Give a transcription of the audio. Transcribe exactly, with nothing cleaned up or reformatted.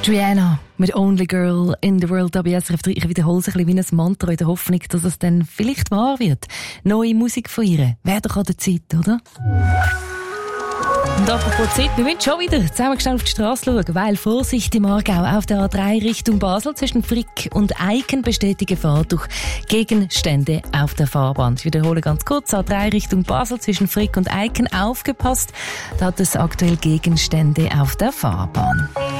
Rihanna mit Only Girl in the World. A B S R F drei. Ich wiederhole es ein bisschen wie ein Mantra in der Hoffnung, dass es dann vielleicht wahr wird. Neue Musik von ihr. Wäre doch an der Zeit, oder? Und apropos Zeit, wir müssen schon wieder zusammen schnell auf die Straße schauen, weil Vorsicht im Aargau auf der A drei Richtung Basel zwischen Frick und Eiken besteht die Gefahr durch Gegenstände auf der Fahrbahn. Ich wiederhole ganz kurz, A drei Richtung Basel zwischen Frick und Eiken, aufgepasst, da hat es aktuell Gegenstände auf der Fahrbahn.